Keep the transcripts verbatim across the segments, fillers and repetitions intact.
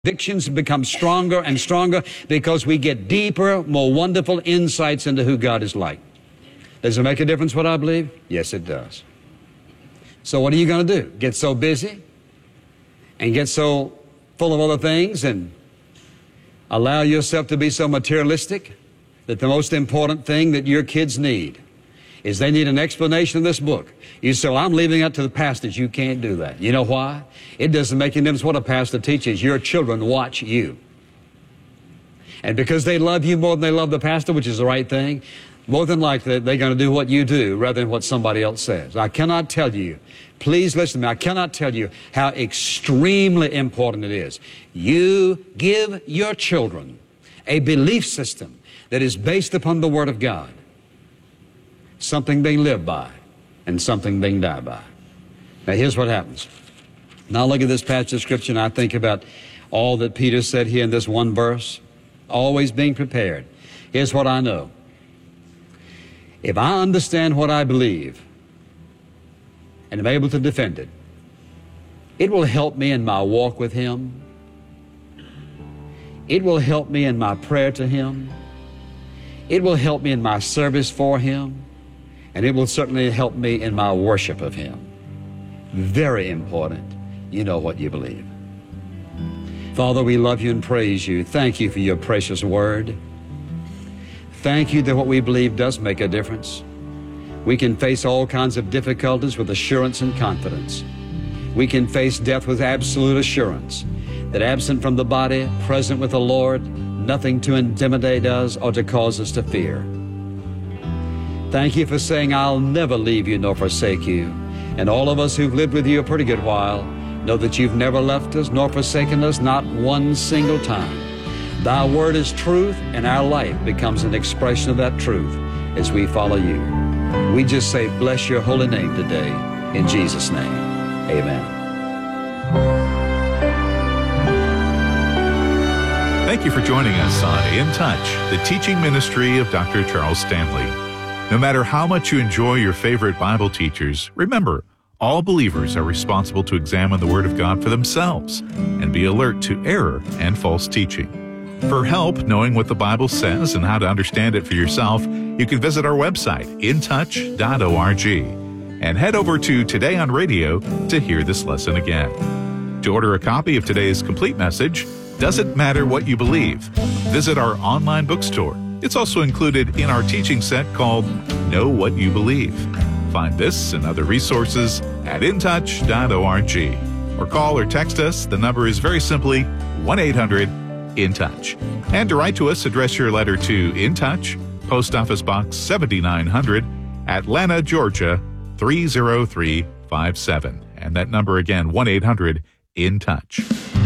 Convictions become stronger and stronger because we get deeper, more wonderful insights into who God is like. Does it make a difference what I believe? Yes, it does. So what are you going to do? Get so busy and get so full of other things and allow yourself to be so materialistic that the most important thing that your kids need is they need an explanation of this book. You say, well, I'm leaving it to the pastors. You can't do that. You know why? It doesn't make any difference what a pastor teaches. Your children watch you. And because they love you more than they love the pastor, which is the right thing, more than likely they're going to do what you do rather than what somebody else says. I cannot tell you, please listen to me, I cannot tell you how extremely important it is. You give your children a belief system that is based upon the Word of God. Something they live by and something they die by. Now here's what happens. Now look at this passage of Scripture and I think about all that Peter said here in this one verse. Always being prepared. Here's what I know. If I understand what I believe and am able to defend it, it will help me in my walk with Him. It will help me in my prayer to Him. It will help me in my service for Him. And it will certainly help me in my worship of Him. Very important. You know what you believe. Father, we love you and praise you. Thank you for your precious word. Thank you that what we believe does make a difference. We can face all kinds of difficulties with assurance and confidence. We can face death with absolute assurance that absent from the body, present with the Lord, nothing to intimidate us or to cause us to fear. Thank you for saying, I'll never leave you nor forsake you. And all of us who've lived with you a pretty good while know that you've never left us nor forsaken us, not one single time. Thy word is truth, and our life becomes an expression of that truth as we follow you. We just say, bless your holy name today. In Jesus' name, amen. Thank you for joining us on In Touch, the teaching ministry of Doctor Charles Stanley. No matter how much you enjoy your favorite Bible teachers, remember, all believers are responsible to examine the Word of God for themselves and be alert to error and false teaching. For help knowing what the Bible says and how to understand it for yourself, you can visit our website, in touch dot org, and head over to Today on Radio to hear this lesson again. To order a copy of today's complete message, Doesn't Matter What You Believe, visit our online bookstore. It's also included in our teaching set called Know What You Believe. Find this and other resources at in touch dot org. Or call or text us. The number is very simply one eight hundred in touch. And to write to us, address your letter to In Touch, Post Office Box seventy-nine hundred, Atlanta, Georgia, three zero three five seven. And that number again, one eight hundred in touch.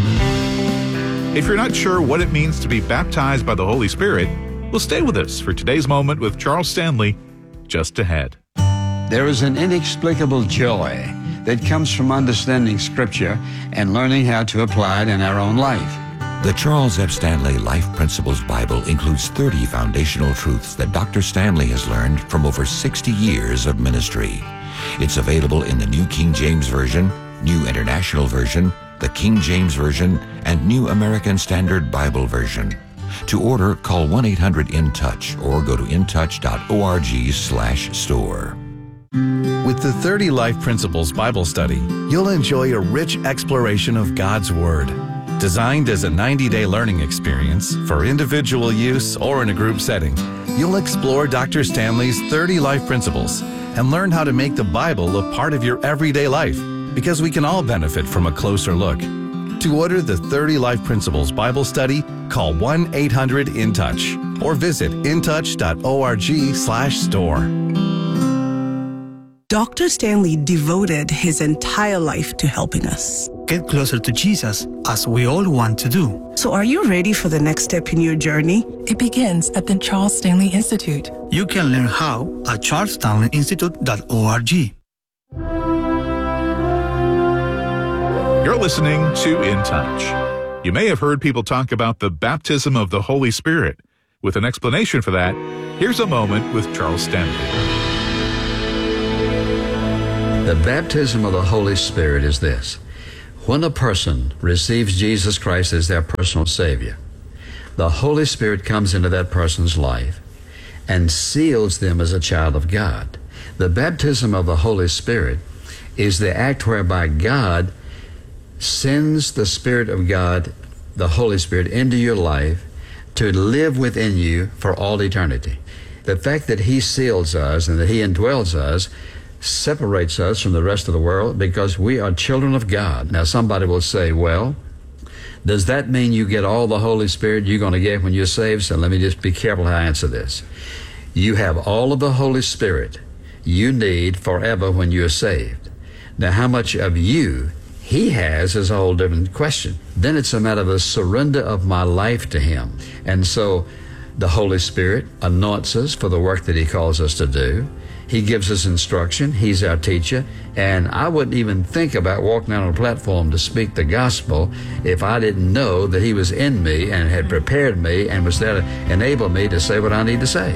If you're not sure what it means to be baptized by the Holy Spirit, well, stay with us for today's moment with Charles Stanley, just ahead. There is an inexplicable joy that comes from understanding Scripture and learning how to apply it in our own life. The Charles F. Stanley Life Principles Bible includes thirty foundational truths that Doctor Stanley has learned from over sixty years of ministry. It's available in the New King James Version, New International Version, the King James Version, and New American Standard Bible Version. To order, call one eight hundred in touch or go to in touch dot org slash store. With the thirty Life Principles Bible Study, you'll enjoy a rich exploration of God's Word. Designed as a ninety-day learning experience for individual use or in a group setting, you'll explore Doctor Stanley's thirty Life Principles and learn how to make the Bible a part of your everyday life, because we can all benefit from a closer look. To order the thirty Life Principles Bible Study, call one eight hundred in touch or visit in touch dot org slash store. Doctor Stanley devoted his entire life to helping us get closer to Jesus, as we all want to do. So are you ready for the next step in your journey? It begins at the Charles Stanley Institute. You can learn how at charles stanley institute dot org. You're listening to In Touch. You may have heard people talk about the baptism of the Holy Spirit. With an explanation for that, here's a moment with Charles Stanley. The baptism of the Holy Spirit is this. When a person receives Jesus Christ as their personal Savior, the Holy Spirit comes into that person's life and seals them as a child of God. The baptism of the Holy Spirit is the act whereby God sends the Spirit of God, the Holy Spirit, into your life to live within you for all eternity. The fact that He seals us and that He indwells us separates us from the rest of the world because we are children of God. Now somebody will say, well, does that mean you get all the Holy Spirit you're going to get when you're saved? So let me just be careful how I answer this. You have all of the Holy Spirit you need forever when you're saved. Now how much of you He has is a whole different question. Then it's a matter of a surrender of my life to Him. And so the Holy Spirit anoints us for the work that He calls us to do. He gives us instruction. He's our teacher. And I wouldn't even think about walking out on a platform to speak the gospel if I didn't know that He was in me and had prepared me and was there to enable me to say what I need to say.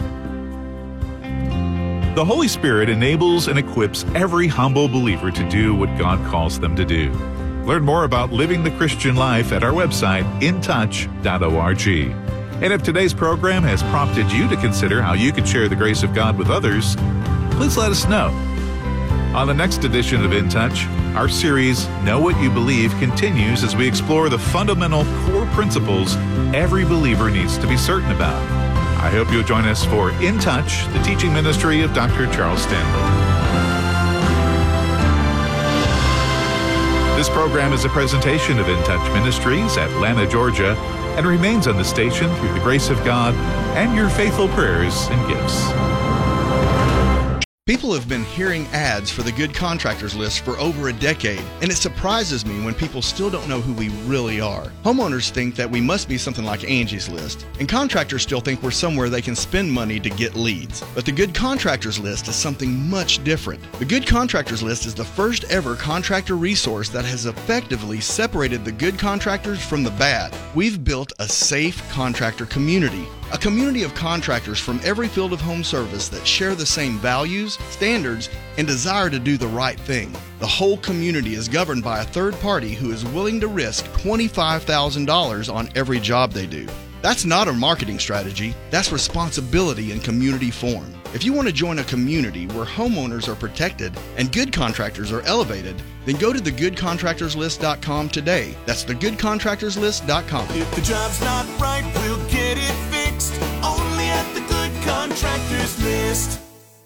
The Holy Spirit enables and equips every humble believer to do what God calls them to do. Learn more about living the Christian life at our website, in touch dot org. And if today's program has prompted you to consider how you can share the grace of God with others, please let us know. On the next edition of In Touch, our series, Know What You Believe, continues as we explore the fundamental core principles every believer needs to be certain about. I hope you'll join us for In Touch, the teaching ministry of Doctor Charles Stanley. This program is a presentation of In Touch Ministries, Atlanta, Georgia, and remains on the station through the grace of God and your faithful prayers and gifts. People have been hearing ads for the Good Contractors List for over a decade, and it surprises me when people still don't know who we really are. Homeowners think that we must be something like Angie's List, and contractors still think we're somewhere they can spend money to get leads. But the Good Contractors List is something much different. The Good Contractors List is the first ever contractor resource that has effectively separated the good contractors from the bad. We've built a safe contractor community. A community of contractors from every field of home service that share the same values, standards, and desire to do the right thing. The whole community is governed by a third party who is willing to risk twenty-five thousand dollars on every job they do. That's not a marketing strategy, that's responsibility in community form. If you want to join a community where homeowners are protected and good contractors are elevated, then go to the good contractors list dot com today. That's the good contractors list dot com. If the job's not right, we'll get it fixed. Only at the Good Contractors List.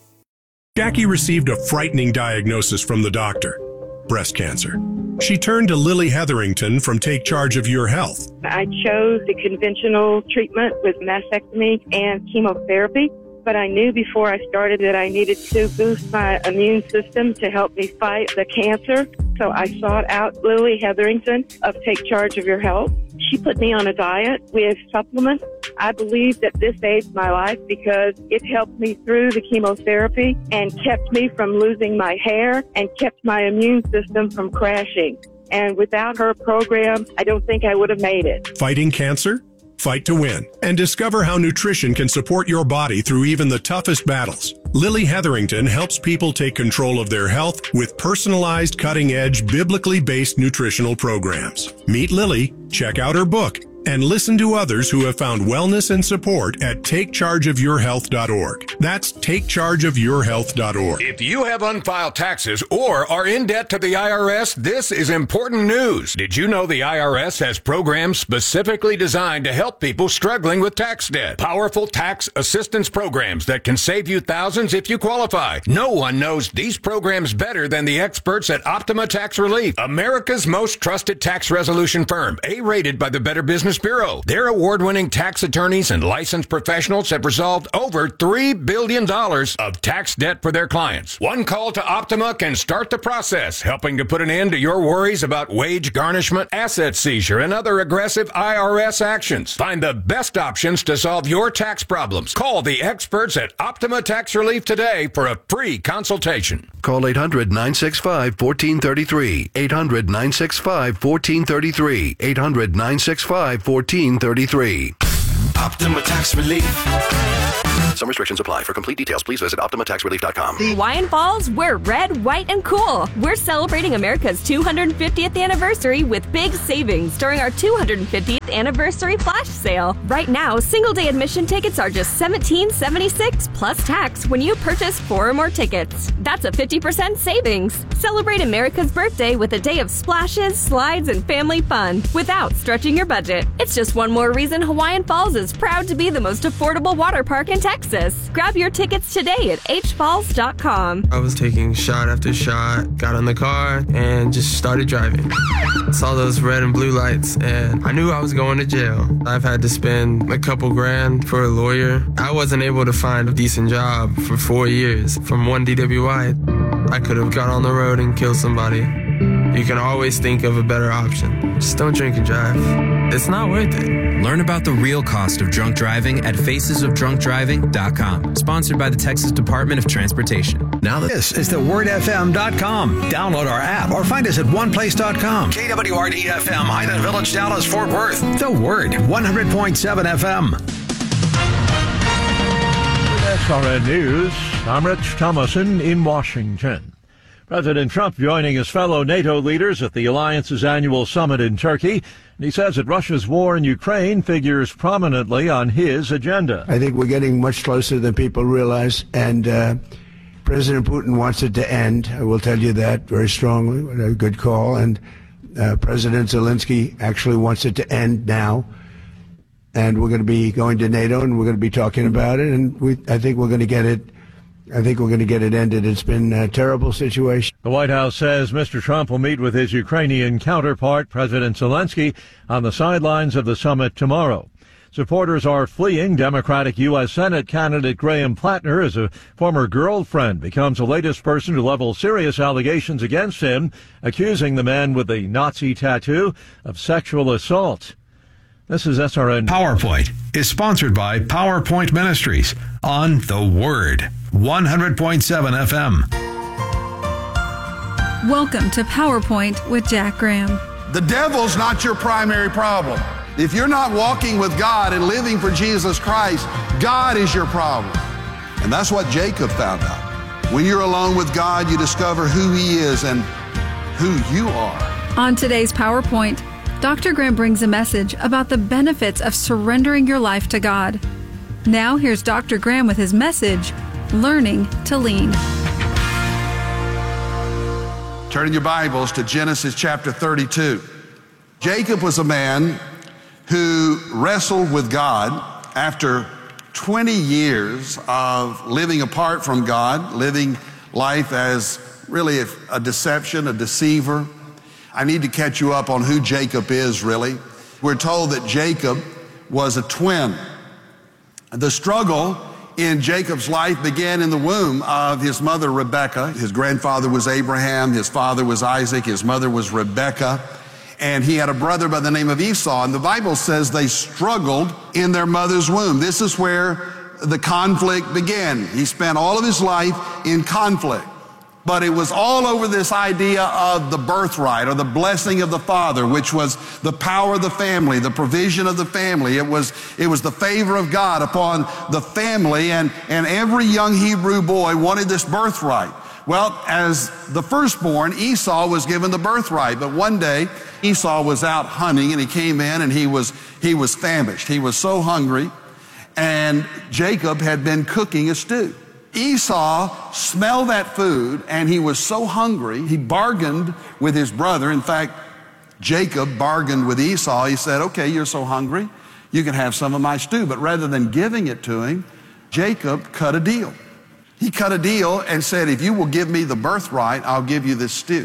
Jackie received a frightening diagnosis from the doctor: breast cancer. She turned to Lily Hetherington from Take Charge of Your Health. I chose the conventional treatment with mastectomy and chemotherapy, but I knew before I started that I needed to boost my immune system to help me fight the cancer. So I sought out Lily Hetherington of Take Charge of Your Health. She put me on a diet with supplements. I believe that this saved my life because it helped me through the chemotherapy and kept me from losing my hair and kept my immune system from crashing. And without her program, I don't think I would have made it. Fighting cancer? Fight to win. And discover how nutrition can support your body through even the toughest battles. Lily Hetherington helps people take control of their health with personalized, cutting-edge, biblically based nutritional programs. Meet Lily, check out her book, and listen to others who have found wellness and support at take charge of your health dot org. That's take charge of your health dot org. If you have unfiled taxes or are in debt to the I R S, this is important news. Did you know the I R S has programs specifically designed to help people struggling with tax debt? Powerful tax assistance programs that can save you thousands if you qualify. No one knows these programs better than the experts at Optima Tax Relief, America's most trusted tax resolution firm, A-rated by the Better Business Bureau. Their award-winning tax attorneys and licensed professionals have resolved over three billion dollars of tax debt for their clients. One call to Optima can start the process, helping to put an end to your worries about wage garnishment, asset seizure, and other aggressive I R S actions. Find the best options to solve your tax problems. Call the experts at Optima Tax Relief today for a free consultation. Call eight hundred, nine six five, one four three three. eight hundred, nine six five, one four three three. eight hundred, nine six five, one four three three. Optima Tax Relief. Some restrictions apply. For complete details, please visit Optima Tax Relief dot com. Hawaiian Falls, we're red, white, and cool. We're celebrating America's two hundred fiftieth anniversary with big savings during our two hundred fiftieth anniversary flash sale. Right now, single-day admission tickets are just seventeen seventy-six plus tax when you purchase four or more tickets. That's a fifty percent savings. Celebrate America's birthday with a day of splashes, slides, and family fun without stretching your budget. It's just one more reason Hawaiian Falls is proud to be the most affordable water park in Texas. Grab your tickets today at h falls dot com. I was taking shot after shot, got in the car, and just started driving. Saw those red and blue lights, and I knew I was going to jail. I've had to spend a couple grand for a lawyer. I wasn't able to find a decent job for four years. From one D W I, I could have got on the road and killed somebody. You can always think of a better option. Just don't drink and drive. It's not worth it. Learn about the real cost of drunk driving at faces of drunk driving dot com. Sponsored by the Texas Department of Transportation. Now this is the word f m dot com. Download our app or find us at one place dot com. K W R D F M, Highland Village, Dallas, Fort Worth. The Word, one hundred point seven F M. S R N News, I'm Rich Thomason in Washington. President Trump joining his fellow NATO leaders at the alliance's annual summit in Turkey. And he says that Russia's war in Ukraine figures prominently on his agenda. I think we're getting much closer than people realize, and uh, President Putin wants it to end. I will tell you that very strongly. What a good call. And uh, President Zelensky actually wants it to end now. And we're going to be going to NATO, and we're going to be talking about it. And we, I think we're going to get it. I think we're going to get it ended. It's been a terrible situation. The White House says Mister Trump will meet with his Ukrainian counterpart, President Zelensky, on the sidelines of the summit tomorrow. Supporters are fleeing Democratic U S Senate candidate Graham Plattner as a former girlfriend becomes the latest person to level serious allegations against him, accusing the man with the Nazi tattoo of sexual assault. This is S R N. PowerPoint is sponsored by PowerPoint Ministries on The Word, one hundred point seven F M. Welcome to PowerPoint with Jack Graham. The devil's not your primary problem. If you're not walking with God and living for Jesus Christ, God is your problem. And that's what Jacob found out. When you're alone with God, you discover who He is and who you are. On today's PowerPoint, Doctor Graham brings a message about the benefits of surrendering your life to God. Now here's Doctor Graham with his message, Learning to Lean. Turn in your Bibles to Genesis chapter thirty-two. Jacob was a man who wrestled with God after twenty years of living apart from God, living life as really a, a deception, a deceiver. I need to catch you up on who Jacob is, really. We're told that Jacob was a twin. The struggle in Jacob's life began in the womb of his mother, Rebekah. His grandfather was Abraham, his father was Isaac, his mother was Rebekah, and he had a brother by the name of Esau. And the Bible says they struggled in their mother's womb. This is where the conflict began. He spent all of his life in conflict. But it was all over this idea of the birthright or the blessing of the father, which was the power of the family, the provision of the family. It was, it was the favor of God upon the family, and, and every young Hebrew boy wanted this birthright. Well, as the firstborn, Esau was given the birthright, but one day Esau was out hunting and he came in and he was, he was famished. He was so hungry, and Jacob had been cooking a stew. Esau smelled that food and he was so hungry, he bargained with his brother. In fact, Jacob bargained with Esau. He said, okay, you're so hungry, you can have some of my stew. But rather than giving it to him, Jacob cut a deal. He cut a deal and said, if you will give me the birthright, I'll give you this stew.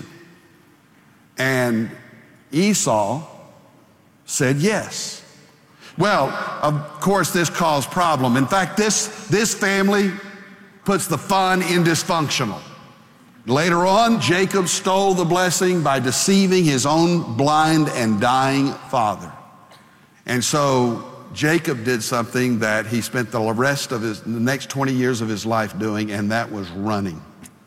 And Esau said yes. Well, of course, this caused problem. In fact, this, this family puts the fun in dysfunctional. Later on, Jacob stole the blessing by deceiving his own blind and dying father. And so Jacob did something that he spent the rest of his, the next twenty years of his life doing, and that was running.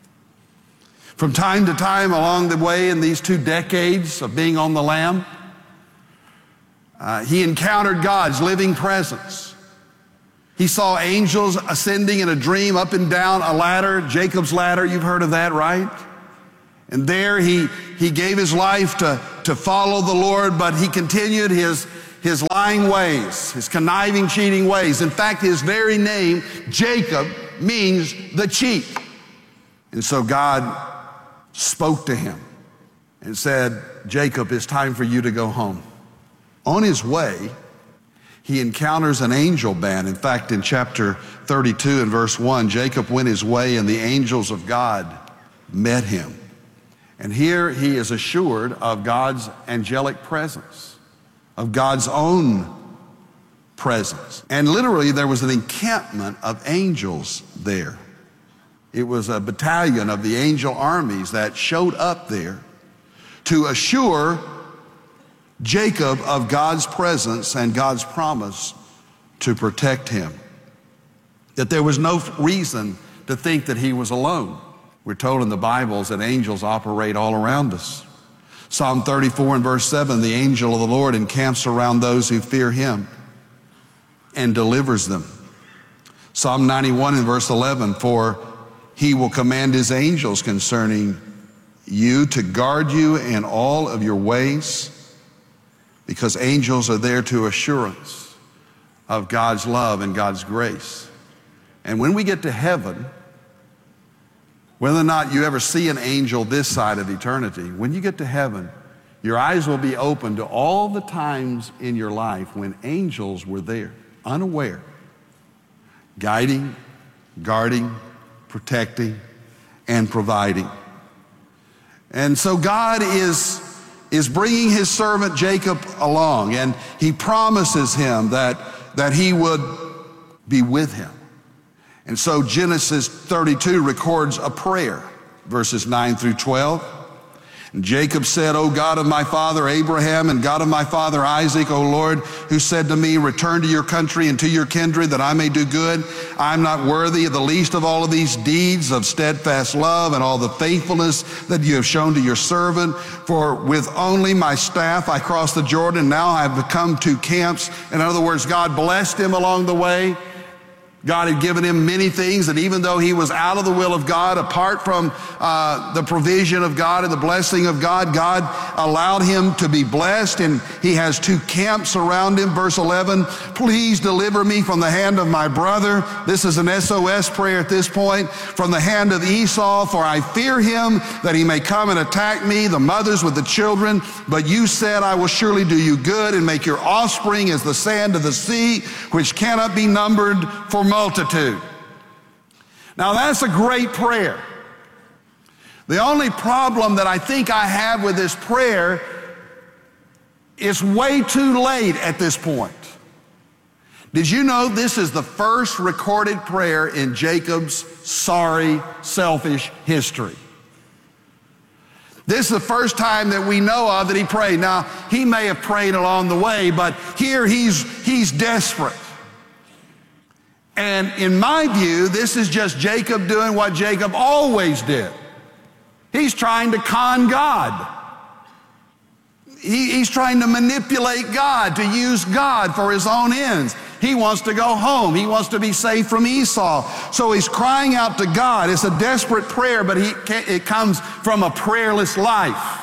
From time to time along the way in these two decades of being on the lam, uh, he encountered God's living presence. He saw angels ascending in a dream up and down a ladder, Jacob's ladder. You've heard of that, right? And there he, he gave his life to, to follow the Lord, but he continued his, his lying ways, his conniving, cheating ways. In fact, his very name, Jacob, means the cheat. And so God spoke to him and said, Jacob, it's time for you to go home. On his way, he encounters an angel band. In fact, in chapter thirty-two and verse one, Jacob went his way and the angels of God met him. And here he is assured of God's angelic presence, of God's own presence. And literally there was an encampment of angels there. It was a battalion of the angel armies that showed up there to assure Jacob of God's presence and God's promise to protect him. That there was no reason to think that he was alone. We're told in the Bibles that angels operate all around us. Psalm thirty-four and verse seven, the angel of the Lord encamps around those who fear him and delivers them. Psalm ninety-one and verse eleven, for he will command his angels concerning you to guard you in all of your ways, because angels are there to assure us of God's love and God's grace. And when we get to heaven, whether or not you ever see an angel this side of eternity, when you get to heaven, your eyes will be open to all the times in your life when angels were there, unaware, guiding, guarding, protecting, and providing. And so God is is bringing his servant Jacob along, and he promises him that, that he would be with him. And so Genesis thirty-two records a prayer, verses nine through twelve. And Jacob said, O God of my father Abraham and God of my father Isaac, O Lord, who said to me, return to your country and to your kindred that I may do good. I am not worthy of the least of all of these deeds of steadfast love and all the faithfulness that you have shown to your servant. For with only my staff I crossed the Jordan, and now I have become two camps. In other words, God blessed him along the way. God had given him many things, and even though he was out of the will of God, apart from uh, the provision of God and the blessing of God, God allowed him to be blessed, and he has two camps around him. Verse eleven, please deliver me from the hand of my brother. This is an S O S prayer at this point. From the hand of Esau, for I fear him that he may come and attack me, the mothers with the children. But you said, I will surely do you good and make your offspring as the sand of the sea, which cannot be numbered for multitude. Now that's a great prayer. The only problem that I think I have with this prayer is way too late at this point. Did you know this is the first recorded prayer in Jacob's sorry, selfish history? This is the first time that we know of that he prayed. Now, he may have prayed along the way, but here he's, he's desperate. And in my view, this is just Jacob doing what Jacob always did. He's trying to con God. He, he's trying to manipulate God, to use God for his own ends. He wants to go home. He wants to be safe from Esau. So he's crying out to God. It's a desperate prayer, but he, it comes from a prayerless life.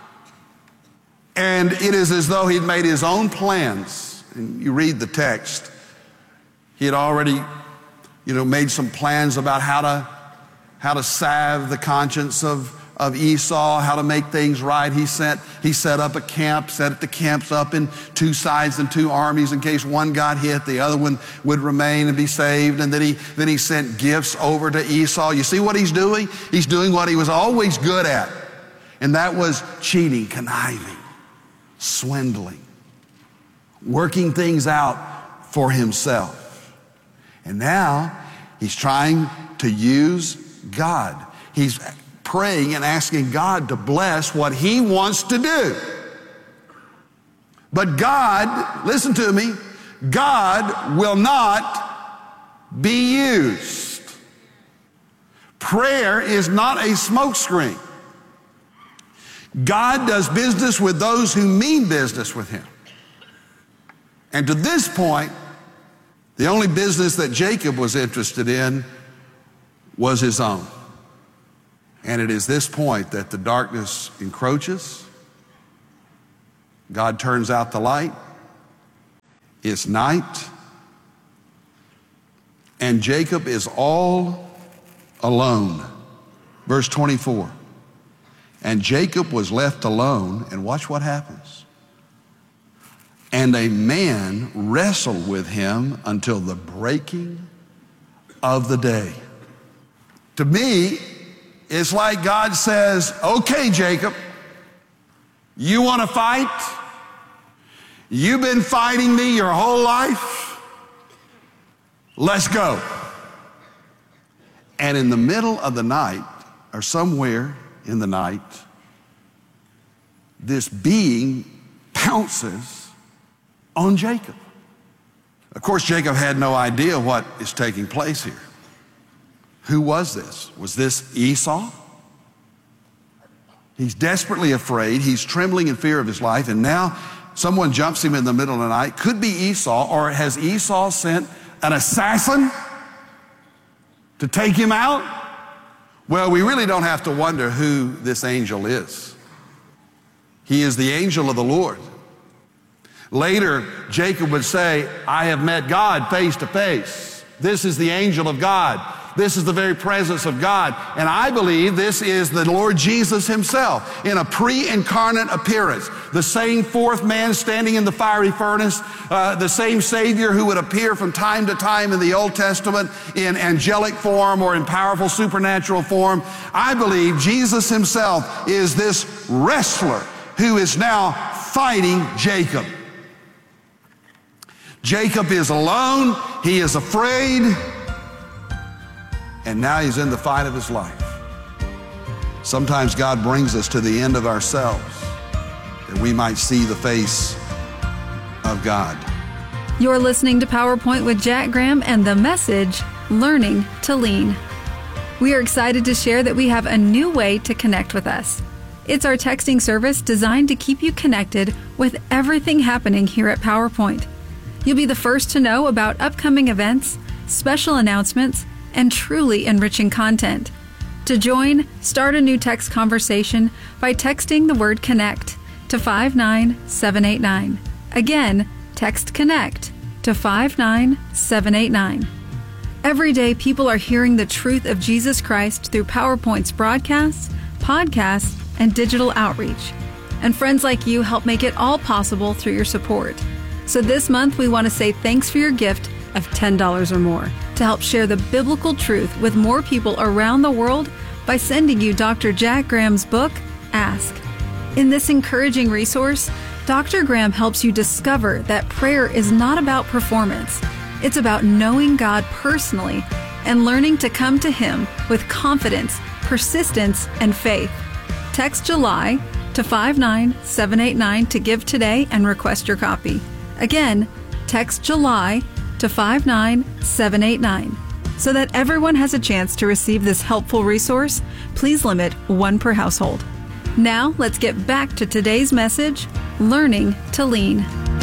And it is as though he'd made his own plans. And you read the text. He had already, you know, made some plans about how to, how to salve the conscience of, of Esau, how to make things right. He sent, he set up a camp, set the camps up in two sides and two armies in case one got hit, the other one would remain and be saved. And then he, then he sent gifts over to Esau. You see what he's doing? He's doing what he was always good at. And that was cheating, conniving, swindling, working things out for himself. And now he's trying to use God. He's praying and asking God to bless what he wants to do. But God, listen to me, God will not be used. Prayer is not a smokescreen. God does business with those who mean business with him. And to this point, The only business that Jacob was interested in was his own. And it is this point that the darkness encroaches. God turns out the light. It's night. And Jacob is all alone. Verse twenty-four. And Jacob was left alone, and watch what happens. And a man wrestled with him until the breaking of the day. To me, it's like God says, okay, Jacob, you want to fight? You've been fighting me your whole life. Let's go. And in the middle of the night, or somewhere in the night, this being pounces on Jacob. Of course, Jacob had no idea what is taking place here. Who was this? Was this Esau? He's desperately afraid. He's trembling in fear of his life, and now someone jumps him in the middle of the night. Could be Esau, or has Esau sent an assassin to take him out? Well, we really don't have to wonder who this angel is. He is the angel of the Lord. Later, Jacob would say, I have met God face to face. This is the angel of God. This is the very presence of God. And I believe this is the Lord Jesus himself in a pre-incarnate appearance. The same fourth man standing in the fiery furnace, uh, the same Savior who would appear from time to time in the Old Testament in angelic form or in powerful supernatural form. I believe Jesus himself is this wrestler who is now fighting Jacob. Jacob is alone, he is afraid, and now he's in the fight of his life. Sometimes God brings us to the end of ourselves that we might see the face of God. You're listening to PowerPoint with Jack Graham and the message, Learning to Lean. We are excited to share that we have a new way to connect with us. It's our texting service designed to keep you connected with everything happening here at PowerPoint. You'll be the first to know about upcoming events, special announcements, and truly enriching content. To join, start a new text conversation by texting the word CONNECT to five nine seven eight nine. Again, text CONNECT to five nine seven eight nine. Every day, people are hearing the truth of Jesus Christ through PowerPoint's broadcasts, podcasts, and digital outreach. And friends like you help make it all possible through your support. So this month, we want to say thanks for your gift of ten dollars or more to help share the biblical truth with more people around the world by sending you Doctor Jack Graham's book, Ask. In this encouraging resource, Doctor Graham helps you discover that prayer is not about performance. It's about knowing God personally and learning to come to Him with confidence, persistence, and faith. Text July to five nine seven eight nine to give today and request your copy. Again, text July to five nine seven eight nine. So that everyone has a chance to receive this helpful resource, please limit one per household. Now, let's get back to today's message, Learning to Lean.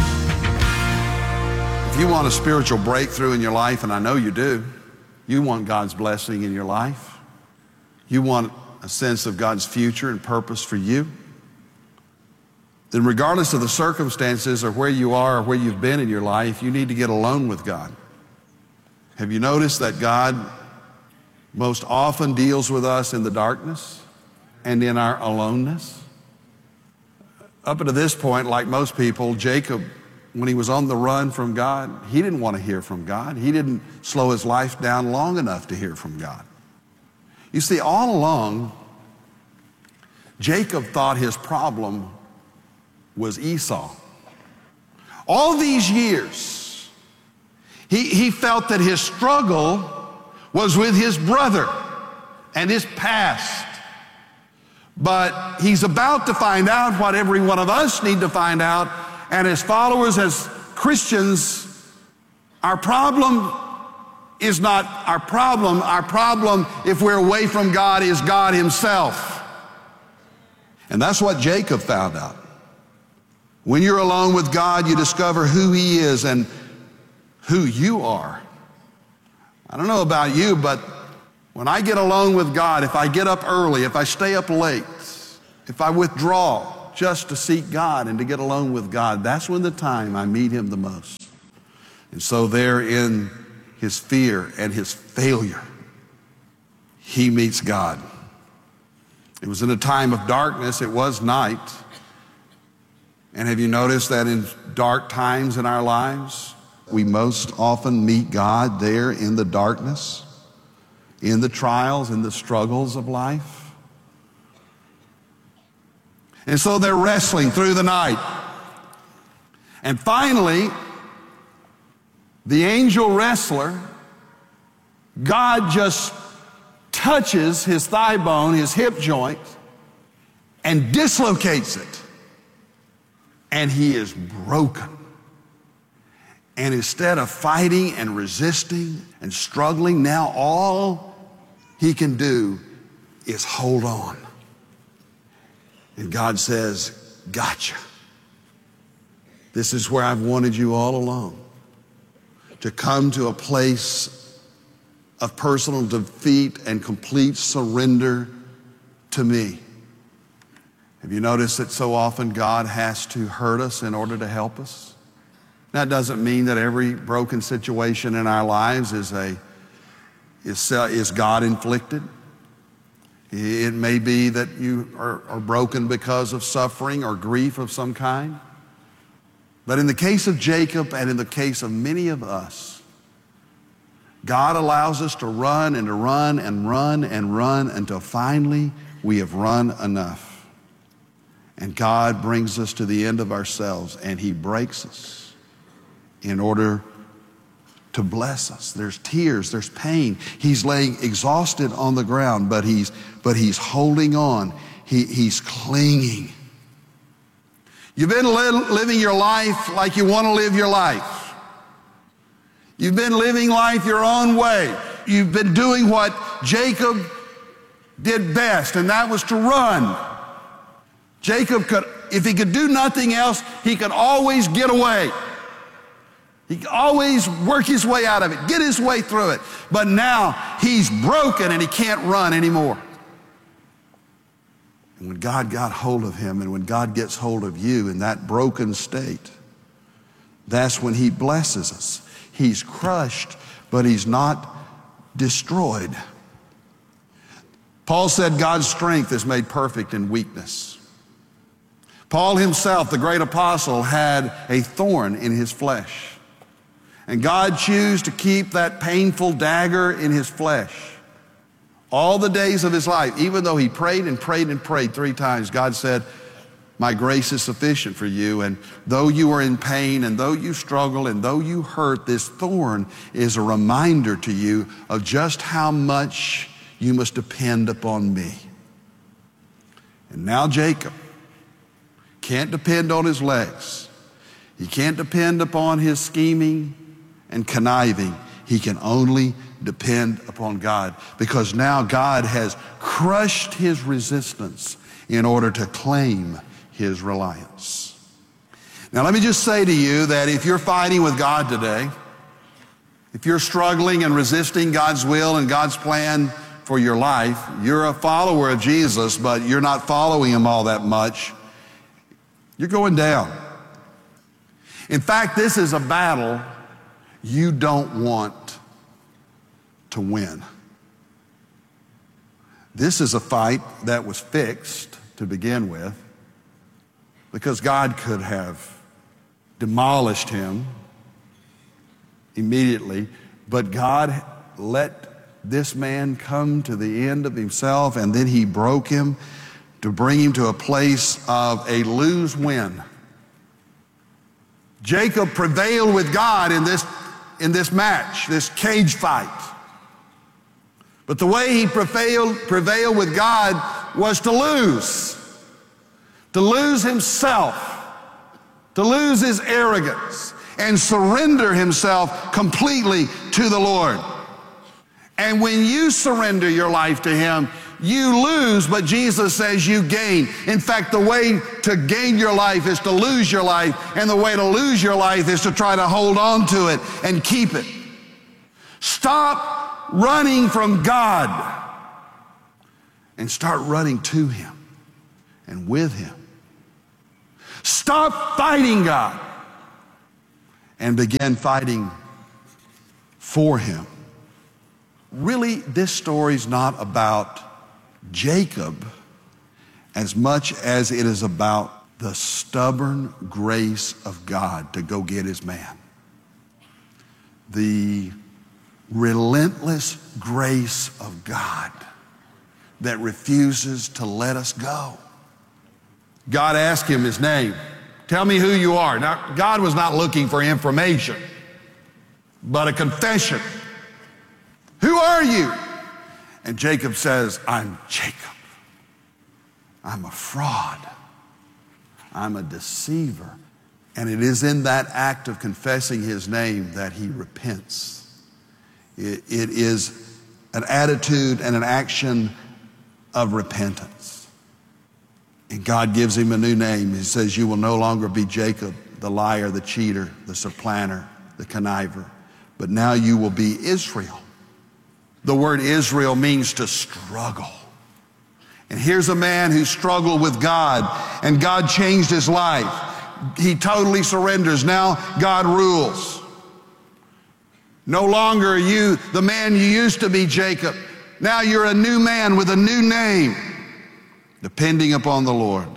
If you want a spiritual breakthrough in your life, and I know you do, you want God's blessing in your life, you want a sense of God's future and purpose for you, then regardless of the circumstances or where you are or where you've been in your life, you need to get alone with God. Have you noticed that God most often deals with us in the darkness and in our aloneness? Up until this point, like most people, Jacob, when he was on the run from God, he didn't want to hear from God. He didn't slow his life down long enough to hear from God. You see, all along, Jacob thought his problem was Esau. All these years, he, he felt that his struggle was with his brother and his past. But he's about to find out what every one of us need to find out. And as followers, as Christians, our problem is not our problem. Our problem, if we're away from God, is God himself. And that's what Jacob found out. When you're alone with God, you discover who he is and who you are. I don't know about you, but when I get alone with God, if I get up early, if I stay up late, if I withdraw just to seek God and to get alone with God, that's when the time I meet him the most. And so there in his fear and his failure, he meets God. It was in a time of darkness. It was night. And have you noticed that in dark times in our lives, we most often meet God there in the darkness, in the trials, in the struggles of life? And so they're wrestling through the night. And finally, the angel wrestler, God just touches his thigh bone, his hip joint, and dislocates it. And he is broken. And instead of fighting and resisting and struggling, now all he can do is hold on. And God says, gotcha. This is where I've wanted you all along. To come to a place of personal defeat and complete surrender to me. Have you noticed that so often God has to hurt us in order to help us? That doesn't mean that every broken situation in our lives is a is, uh, is God inflicted. It may be that you are, are broken because of suffering or grief of some kind. But in the case of Jacob and in the case of many of us, God allows us to run and to run and run and run until finally we have run enough. And God brings us to the end of ourselves and he breaks us in order to bless us. There's tears, there's pain. He's laying exhausted on the ground, but he's, but he's holding on. He, he's clinging. You've been li- living your life like you want to live your life. You've been living life your own way. You've been doing what Jacob did best, and that was to run. Jacob could, if he could do nothing else, he could always get away. He could always work his way out of it, get his way through it. But now he's broken and he can't run anymore. And when God got hold of him and when God gets hold of you in that broken state, that's when he blesses us. He's crushed, but he's not destroyed. Paul said God's strength is made perfect in weakness. Paul himself, the great apostle, had a thorn in his flesh. And God chose to keep that painful dagger in his flesh all the days of his life. Even though he prayed and prayed and prayed three times, God said, my grace is sufficient for you. And though you are in pain and though you struggle and though you hurt, this thorn is a reminder to you of just how much you must depend upon me. And now Jacob can't depend on his legs. He can't depend upon his scheming and conniving. He can only depend upon God, because now God has crushed his resistance in order to claim his reliance. Now let me just say to you that if you're fighting with God today, if you're struggling and resisting God's will and God's plan for your life, you're a follower of Jesus, but you're not following him all that much, you're going down. In fact, this is a battle you don't want to win. This is a fight that was fixed to begin with, because God could have demolished him immediately, but God let this man come to the end of himself, and then he broke him to bring him to a place of a lose-win. Jacob prevailed with God in this, in this match, this cage fight. But the way he prevailed, prevailed with God was to lose. To lose himself, to lose his arrogance, and surrender himself completely to the Lord. And when you surrender your life to him, you lose, but Jesus says you gain. In fact, the way to gain your life is to lose your life, and the way to lose your life is to try to hold on to it and keep it. Stop running from God and start running to Him and with Him. Stop fighting God and begin fighting for Him. Really, this story's not about Jacob as much as it is about the stubborn grace of God to go get his man. The relentless grace of God that refuses to let us go. God asked him his name. Tell me who you are. Now, God was not looking for information, but a confession. Who are you? And Jacob says, I'm Jacob. I'm a fraud. I'm a deceiver. And it is in that act of confessing his name that he repents. It, it is an attitude and an action of repentance. And God gives him a new name. He says, you will no longer be Jacob, the liar, the cheater, the supplanter, the conniver, but now you will be Israel. The word Israel means to struggle. And here's a man who struggled with God, and God changed his life. He totally surrenders. Now God rules. No longer are you the man you used to be, Jacob. Now you're a new man with a new name, depending upon the Lord.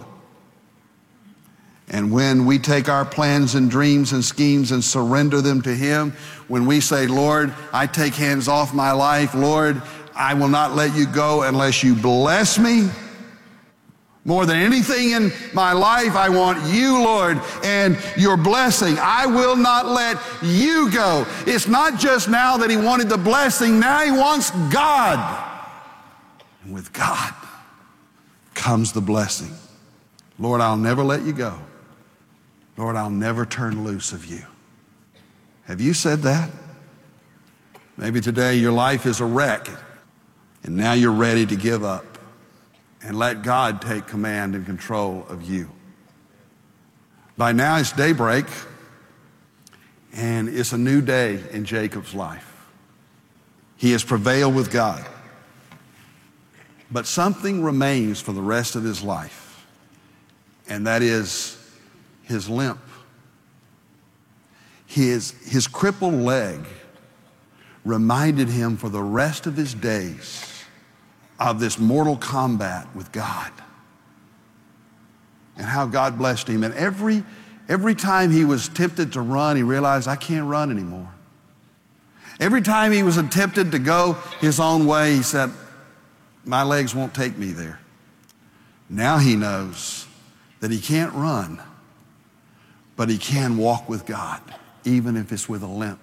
And when we take our plans and dreams and schemes and surrender them to Him, when we say, Lord, I take hands off my life, Lord, I will not let you go unless you bless me. More than anything in my life, I want you, Lord, and your blessing. I will not let you go. It's not just now that he wanted the blessing, now he wants God. And with God comes the blessing. Lord, I'll never let you go. Lord, I'll never turn loose of you. Have you said that? Maybe today your life is a wreck, and now you're ready to give up and let God take command and control of you. By now it's daybreak, and it's a new day in Jacob's life. He has prevailed with God. But something remains for the rest of his life, and that is his limp. His, his crippled leg reminded him for the rest of his days of this mortal combat with God and how God blessed him. And every, every time he was tempted to run, he realized, I can't run anymore. Every time he was tempted to go his own way, he said, my legs won't take me there. Now he knows that he can't run, but he can walk with God, even if it's with a limp.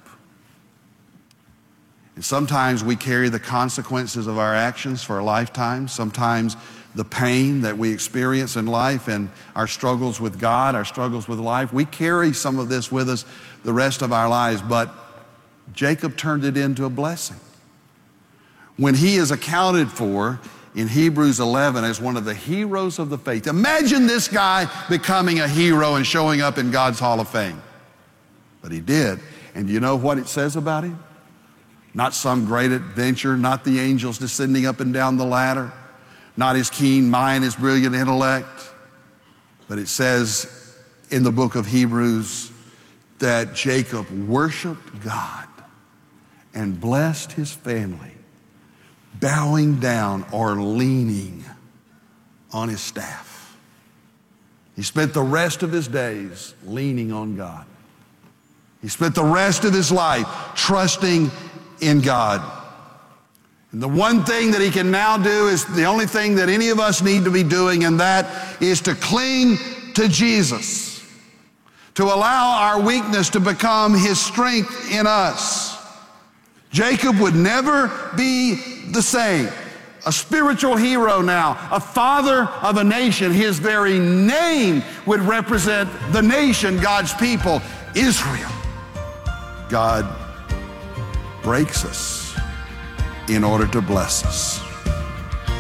And sometimes we carry the consequences of our actions for a lifetime. Sometimes the pain that we experience in life and our struggles with God, our struggles with life, we carry some of this with us the rest of our lives. But Jacob turned it into a blessing. When he is accounted for in Hebrews eleven as one of the heroes of the faith. Imagine this guy becoming a hero and showing up in God's Hall of Fame. But he did. And you know what it says about him? Not some great adventure, not the angels descending up and down the ladder, not his keen mind, his brilliant intellect. But it says in the book of Hebrews that Jacob worshiped God and blessed his family, bowing down or leaning on his staff. He spent the rest of his days leaning on God. He spent the rest of his life trusting in God. And the one thing that he can now do is the only thing that any of us need to be doing, and that is to cling to Jesus, to allow our weakness to become his strength in us. Jacob would never be the same. A spiritual hero now, a father of a nation. His very name would represent the nation, God's people, Israel. God breaks us in order to bless us.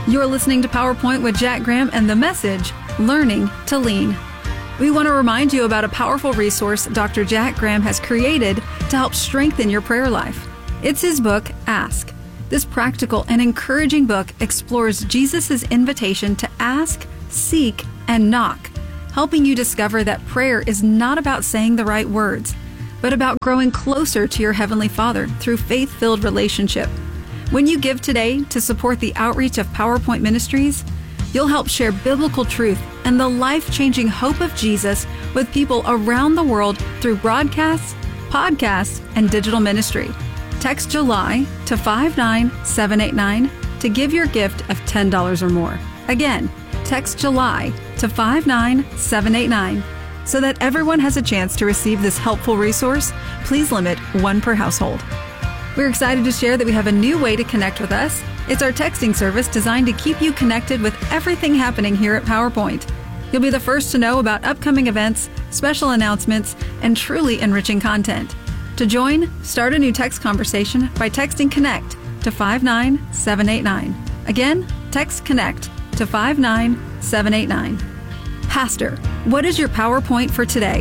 You're listening to PowerPoint with Jack Graham and the message, Learning to Lean. We want to remind you about a powerful resource Doctor Jack Graham has created to help strengthen your prayer life. It's his book, Ask. This practical and encouraging book explores Jesus' invitation to ask, seek, and knock, helping you discover that prayer is not about saying the right words, but about growing closer to your Heavenly Father through faith-filled relationship. When you give today to support the outreach of PowerPoint Ministries, you'll help share biblical truth and the life-changing hope of Jesus with people around the world through broadcasts, podcasts, and digital ministry. Text July to five nine seven eight nine to give your gift of ten dollars or more. Again, text July to five nine seven eight nine. So that everyone has a chance to receive this helpful resource, please limit one per household. We're excited to share that we have a new way to connect with us. It's our texting service designed to keep you connected with everything happening here at PowerPoint. You'll be the first to know about upcoming events, special announcements, and truly enriching content. To join, start a new text conversation by texting CONNECT to five nine seven eight nine. Again, text CONNECT to five nine seven eight nine. Pastor, what is your PowerPoint for today?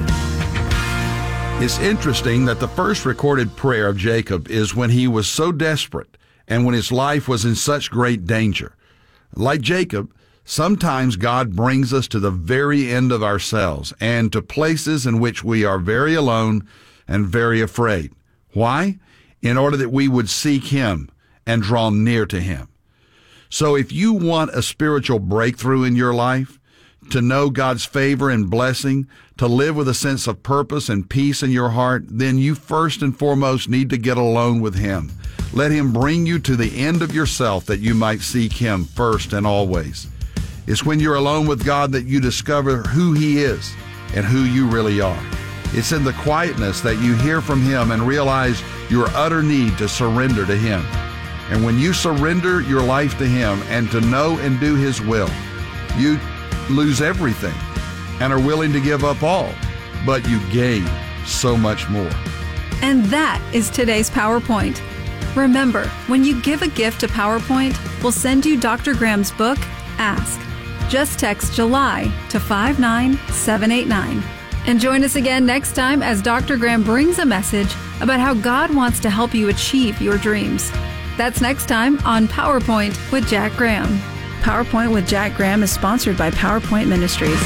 It's interesting that the first recorded prayer of Jacob is when he was so desperate and when his life was in such great danger. Like Jacob, sometimes God brings us to the very end of ourselves and to places in which we are very alone and very afraid. Why? In order that we would seek Him and draw near to Him. So if you want a spiritual breakthrough in your life, to know God's favor and blessing, to live with a sense of purpose and peace in your heart, then you first and foremost need to get alone with Him. Let Him bring you to the end of yourself that you might seek Him first and always. It's when you're alone with God that you discover who He is and who you really are. It's in the quietness that you hear from Him and realize your utter need to surrender to Him. And when you surrender your life to Him and to know and do His will, you lose everything and are willing to give up all, but you gain so much more. And that is today's PowerPoint. Remember, when you give a gift to PowerPoint, we'll send you Doctor Graham's book, Ask. Just text July to five nine seven eight nine. And join us again next time as Doctor Graham brings a message about how God wants to help you achieve your dreams. That's next time on PowerPoint with Jack Graham. PowerPoint with Jack Graham is sponsored by PowerPoint Ministries.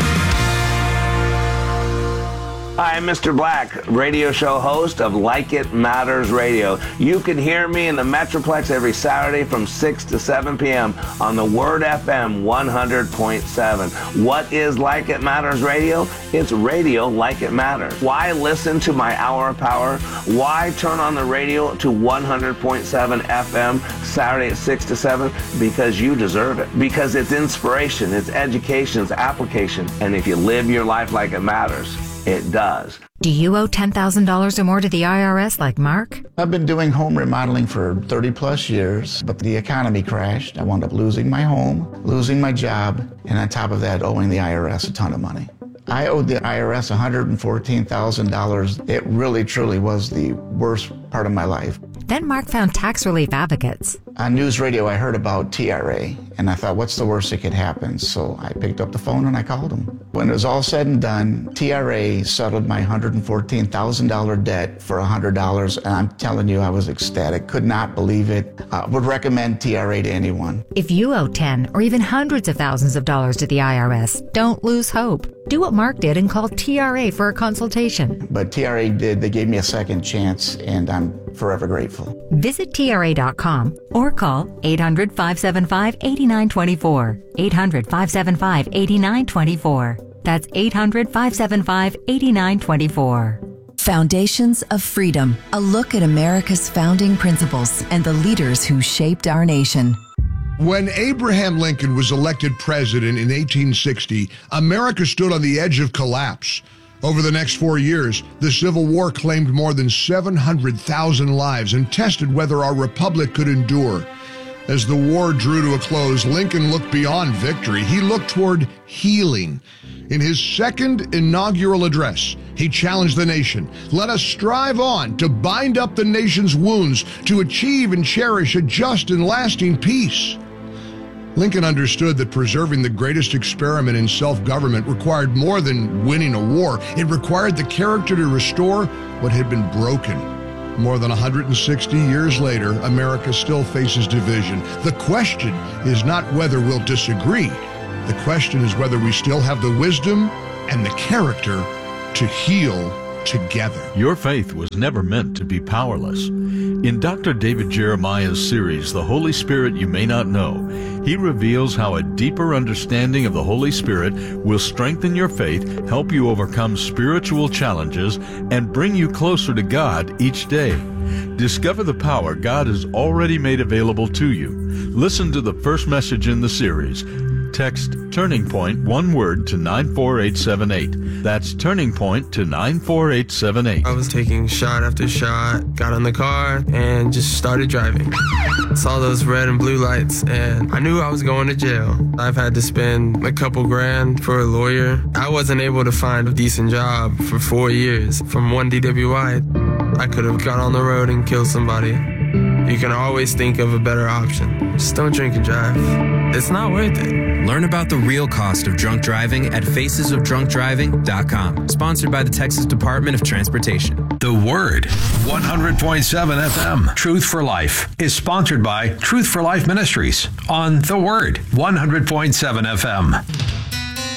Hi, I'm Mister Black, radio show host of Like It Matters Radio. You can hear me in the Metroplex every Saturday from six to seven p.m. on the Word F M one hundred point seven. What is Like It Matters Radio? It's radio like it matters. Why listen to my Hour of Power? Why turn on the radio to one hundred point seven F M Saturday at six to seven? Because you deserve it. Because it's inspiration, it's education, it's application. And if you live your life like it matters, it does. Do you owe ten thousand dollars or more to the I R S like Mark? I've been doing home remodeling for thirty plus years, but the economy crashed. I wound up losing my home, losing my job, and on top of that, owing the I R S a ton of money. I owed the I R S one hundred fourteen thousand dollars. It really, truly was the worst part of my life. Then Mark found Tax Relief Advocates. On news radio, I heard about T R A, and I thought, what's the worst that could happen? So I picked up the phone and I called them. When it was all said and done, T R A settled my one hundred fourteen thousand dollars debt for one hundred dollars, and I'm telling you, I was ecstatic. Could not believe it. Uh, would recommend T R A to anyone. If you owe ten or even hundreds of thousands of dollars to the I R S, don't lose hope. Do what Mark did and call T R A for a consultation. But T R A did. They gave me a second chance, and I'm forever grateful. Visit T R A dot com or call eight hundred, five seven five, eight nine two four. eight hundred, five seven five, eight nine two four. That's eight hundred, five seven five, eight nine two four. Foundations of Freedom, a look at America's founding principles and the leaders who shaped our nation. When Abraham Lincoln was elected president in eighteen sixty, America stood on the edge of collapse. Over the next four years, the Civil War claimed more than seven hundred thousand lives and tested whether our republic could endure. As the war drew to a close, Lincoln looked beyond victory. He looked toward healing. In his second inaugural address, he challenged the nation. Let us strive on to bind up the nation's wounds, to achieve and cherish a just and lasting peace. Lincoln understood that preserving the greatest experiment in self-government required more than winning a war. It required the character to restore what had been broken. More than one hundred sixty years later, America still faces division. The question is not whether we'll disagree. The question is whether we still have the wisdom and the character to heal together. Your faith was never meant to be powerless. In Doctor David Jeremiah's series, The Holy Spirit You May Not Know, he reveals how a deeper understanding of the Holy Spirit will strengthen your faith, help you overcome spiritual challenges, and bring you closer to God each day. Discover the power God has already made available to you. Listen to the first message in the series. Text Turning Point, one word, to nine four eight seven eight. That's Turning Point to nine four eight seven eight. I was taking shot after shot, got in the car, and just started driving. Saw those red and blue lights, and I knew I was going to jail. I've had to spend a couple grand for a lawyer. I wasn't able to find a decent job for four years. From one D W I, I could have got on the road and killed somebody. You can always think of a better option. Just don't drink and drive. It's not worth it. Learn about the real cost of drunk driving at faces of drunk driving dot com. Sponsored by the Texas Department of Transportation. The Word, one hundred point seven F M, Truth for Life, is sponsored by Truth for Life Ministries on The Word, one hundred point seven F M.